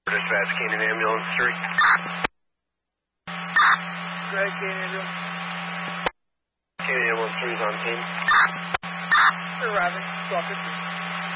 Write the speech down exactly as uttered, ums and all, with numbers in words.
Dispatch, Canyon Ambulance three. Greg, Canyon Ambulance. Canyon Ambulance three is on team. We're arriving. twelve fifteen.